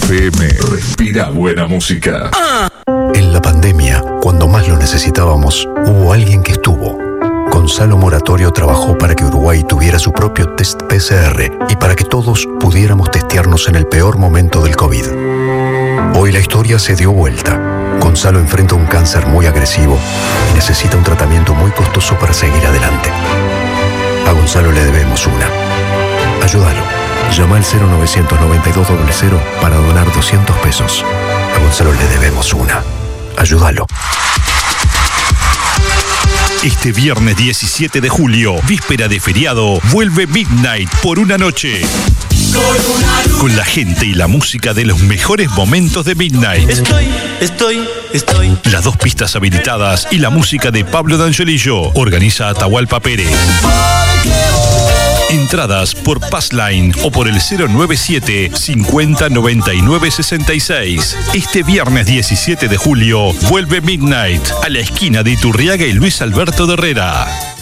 FM respira buena música. En la pandemia, cuando más lo necesitábamos, hubo alguien que estuvo. Gonzalo Moratorio trabajó para que Uruguay tuviera su propio test PCR y para que todos pudiéramos testearnos en el peor momento del COVID. Hoy la historia se dio vuelta. Gonzalo enfrenta un cáncer muy agresivo y necesita un tratamiento muy costoso para seguir adelante. A Gonzalo le debemos una. Ayúdalo. Llama al 099200 para donar 200 pesos. A Gonzalo le debemos una. Ayúdalo. Este viernes 17 de julio, víspera de feriado, vuelve Midnight por una noche. Con la gente y la música de los mejores momentos de Midnight. Estoy. Las 2 pistas habilitadas y la música de Pablo D'Angelillo. Organiza Atahualpa Pérez. Entradas por Passline o por el 097 50 99 66. Este viernes 17 de julio vuelve Midnight a la esquina de Iturriaga y Luis Alberto de Herrera.